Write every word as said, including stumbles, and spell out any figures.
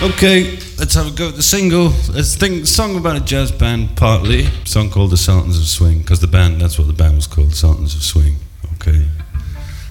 Okay, let's have a go at the single. Let's think song about a jazz band, partly. A song called The Sultans of Swing, because the band, that's what the band was called, Sultans of Swing. Okay.